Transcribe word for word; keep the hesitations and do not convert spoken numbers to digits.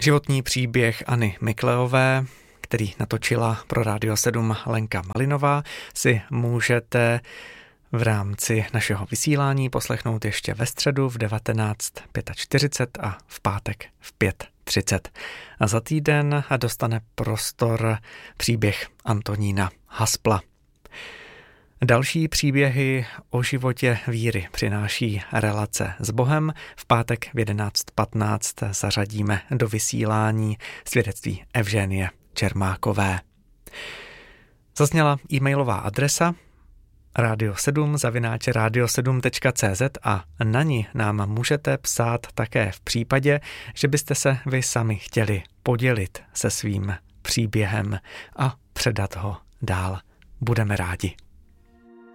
Životní příběh Anny Mikleové, který natočila pro Rádio sedm Lenka Malinová, si můžete v rámci našeho vysílání poslechnout ještě ve středu v devatenáct čtyřicet pět a v pátek v pět třicet. A za týden dostane prostor příběh Antonína Haspla. Další příběhy o životě víry přináší relace s Bohem. V pátek v jedenáct patnáct zařadíme do vysílání svědectví Evženie Čermákové. Zazněla e-mailová adresa radio sedm zavináč radio sedm tečka cé zet a na ní nám můžete psát také v případě, že byste se vy sami chtěli podělit se svým příběhem a předat ho dál. Budeme rádi.